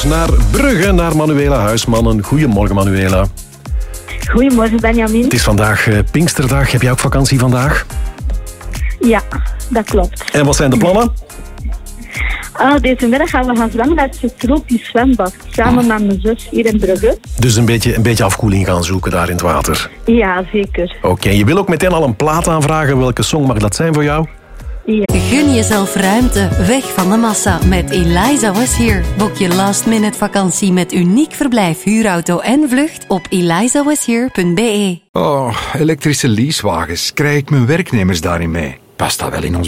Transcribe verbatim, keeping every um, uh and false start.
Naar Brugge, naar Manuela Huismannen. Goedemorgen, Manuela. Goedemorgen, Benjamin. Het is vandaag uh, Pinksterdag. Heb jij ook vakantie vandaag? Ja, dat klopt. En wat zijn de plannen? Uh, deze middag gaan we gaan zwemmen naar het tropisch zwembad. Samen met mijn zus hier in Brugge. Dus een beetje, een beetje afkoeling gaan zoeken daar in het water? Ja, zeker. Oké, okay. Je wil ook meteen al een plaat aanvragen. Welke song mag dat zijn voor jou? Ja. Gun jezelf ruimte, weg van de massa met Eliza Was Here. Boek je last minute vakantie met uniek verblijf, huurauto en vlucht op eliza was here punt b e. Oh, elektrische leasewagens. Krijg ik mijn werknemers daarin mee? Past dat wel in ons